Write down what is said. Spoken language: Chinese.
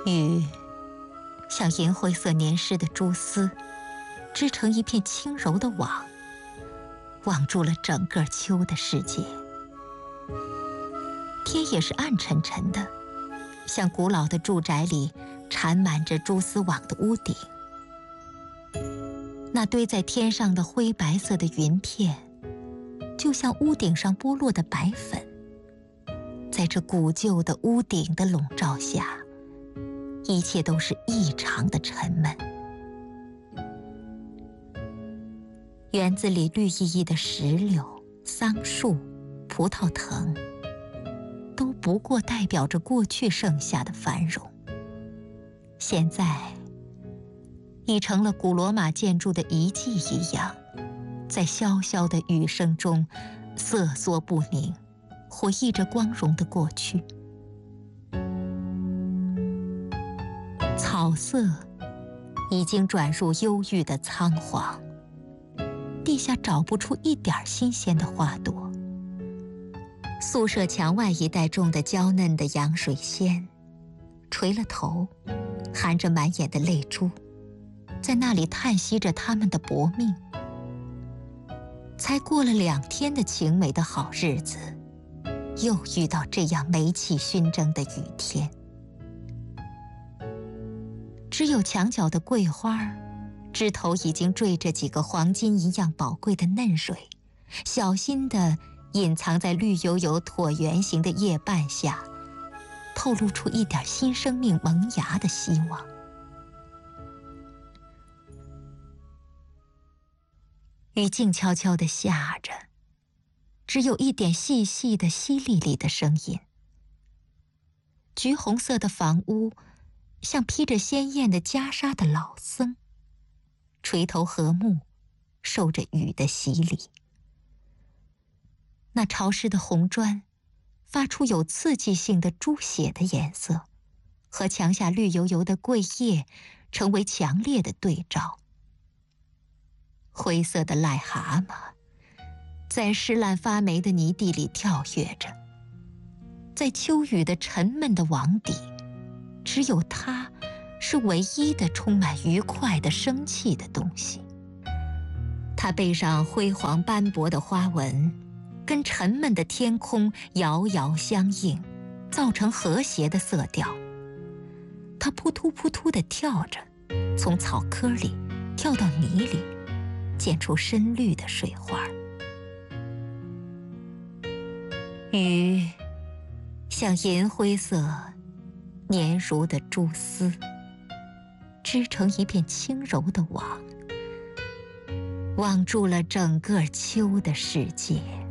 雨像银灰色粘湿的蛛丝，织成一片轻柔的网，网住了整个秋的世界。天也是暗沉沉的，像古老的住宅里缠满着蛛丝网的屋顶。那堆在天上的灰白色的云片，就像屋顶上剥落的白粉，在这古旧的屋顶的笼罩下，一切都是异常的沉闷。园子里绿意意的石榴、桑树、葡萄藤，都不过代表着过去盛夏的繁荣，现在已成了古罗马建筑的遗迹一样，在潇潇的雨声中瑟缩不宁，回忆着光荣的过去。草色已经转入忧郁的仓皇，地下找不出一点新鲜的花朵。宿舍墙外一带种的娇嫩的洋水仙，垂了头，含着满眼的泪珠，在那里叹息着他们的薄命。才过了2天的晴美的好日子，又遇到这样煤气熏蒸的雨天。只有墙角的桂花，枝头已经缀着几个黄金一样宝贵的嫩蕊，小心地隐藏在绿油油椭圆形的叶瓣下，透露出一点新生命萌芽的希望。雨静悄悄地下着，只有一点细细的淅沥沥的声音。橘红色的房屋像披着鲜艳的袈裟的老僧，垂头和目，受着雨的洗礼。那潮湿的红砖发出有刺激性的猪血的颜色，和墙下绿油油的桂叶成为强烈的对照。灰色的癞蛤蟆在湿烂发霉的泥地里跳跃着，在秋雨的沉闷的网底，只有它是唯一的充满愉快的生气的东西。它背上辉煌斑驳的花纹跟沉闷的天空遥遥相应，造成和谐的色调。它扑突扑突地跳着，从草窠里跳到泥里，溅出深绿的水花。雨像银灰色粘如的蛛丝，织成一片轻柔的网，网住了整个秋的世界。